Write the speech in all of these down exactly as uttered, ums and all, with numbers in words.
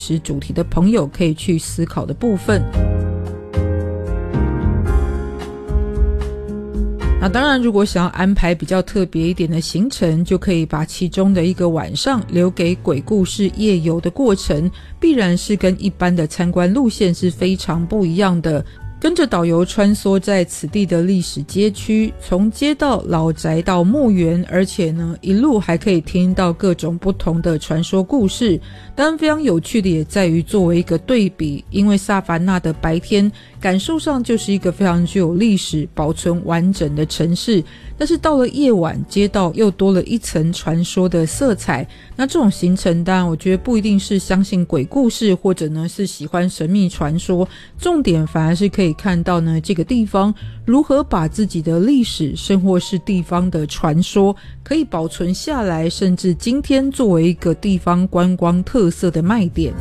是主题的朋友可以去思考的部分。那当然如果想要安排比较特别一点的行程，就可以把其中的一个晚上留给鬼故事夜游的过程，必然是跟一般的参观路线是非常不一样的。跟着导游穿梭在此地的历史街区，从街道、老宅到墓园，而且呢一路还可以听到各种不同的传说故事。当然非常有趣的也在于作为一个对比，因为萨凡纳的白天感受上就是一个非常具有历史保存完整的城市，但是到了夜晚，街道又多了一层传说的色彩。那这种行程当然我觉得不一定是相信鬼故事，或者呢是喜欢神秘传说，重点反而是可以看到呢这个地方如何把自己的历史甚或是地方的传说可以保存下来，甚至今天作为一个地方观光特色的卖点。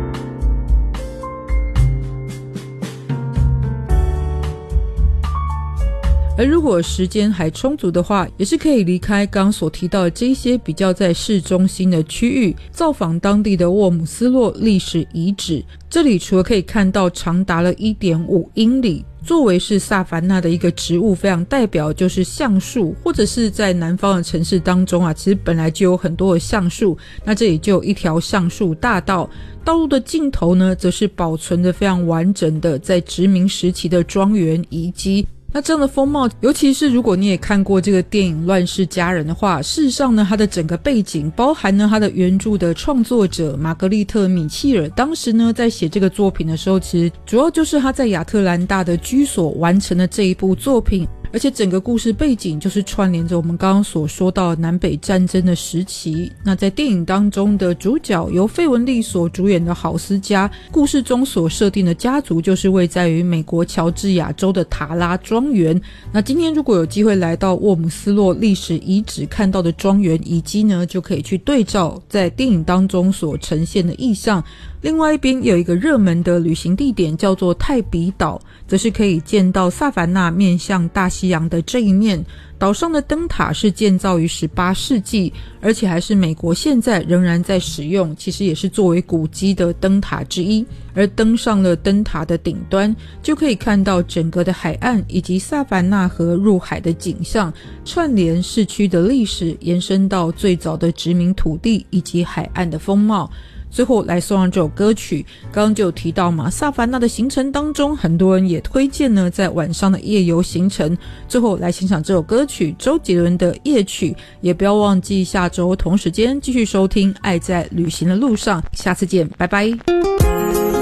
而如果时间还充足的话，也是可以离开刚刚所提到的这些比较在市中心的区域，造访当地的沃姆斯洛历史遗址。这里除了可以看到长达了 一点五英里，作为是萨凡纳的一个植物非常代表就是橡树，或者是在南方的城市当中啊，其实本来就有很多的橡树，那这里就有一条橡树大道，道路的尽头呢则是保存的非常完整的在殖民时期的庄园遗迹。那这样的风貌，尤其是如果你也看过这个电影《乱世佳人》的话，事实上呢它的整个背景包含呢它的原著的创作者玛格丽特·米切尔，当时呢在写这个作品的时候，其实主要就是他在亚特兰大的居所完成了这一部作品，而且整个故事背景就是串联着我们刚刚所说到南北战争的时期。那在电影当中的主角由费雯丽所主演的郝思嘉，故事中所设定的家族就是位在于美国乔治亚州的塔拉庄园。那今天如果有机会来到沃姆斯洛历史遗址看到的庄园遗迹呢，就可以去对照在电影当中所呈现的意象。另外一边有一个热门的旅行地点叫做泰比岛，则是可以见到萨凡纳面向大西洋的这一面。岛上的灯塔是建造于十八世纪，而且还是美国现在仍然在使用，其实也是作为古迹的灯塔之一。而登上了灯塔的顶端，就可以看到整个的海岸以及萨凡纳河入海的景象，串联市区的历史，延伸到最早的殖民土地以及海岸的风貌。最后来送上这首歌曲，刚刚就有提到嘛，萨凡纳的行程当中很多人也推荐呢在晚上的夜游行程。最后来欣赏这首歌曲，周杰伦的夜曲，也不要忘记下周同时间继续收听爱在旅行的路上。下次见，拜拜。